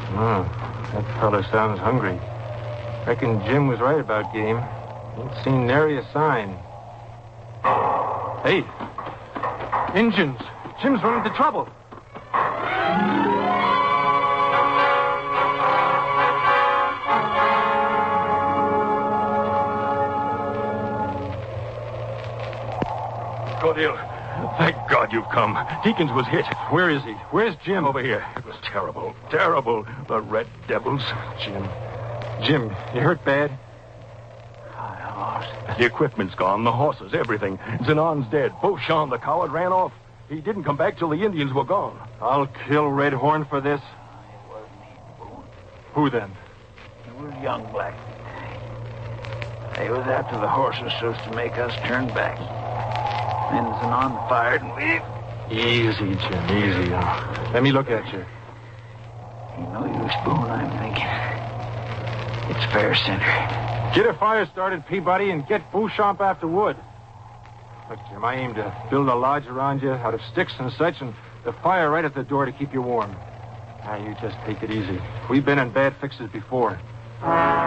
That fella sounds hungry. Reckon Jim was right about game. Ain't seen nary a sign. Hey, Injuns. Jim's run into trouble. Cordell, thank God you've come. Deakins was hit. Where is he? Where's Jim? Over here. It was terrible. Terrible. The red devils. Jim, you hurt bad? I lost. The equipment's gone, the horses, everything. Zenon's dead. Beauchamp, the coward, ran off. He didn't come back till the Indians were gone. I'll kill Red Horn for this. It wasn't me, Boone. Who then? It was young Black. They was after the horses so as to make us turn back. Then Zenon fired and we... Easy, Jim, easy. Let me look at you. You know you, Boone, I'm thinking. It's fair center. Get a fire started, Peabody, and get Beauchamp after wood. Look, Jim, I aim to build a lodge around you out of sticks and such, and the fire right at the door to keep you warm. Now, you just take it easy. We've been in bad fixes before.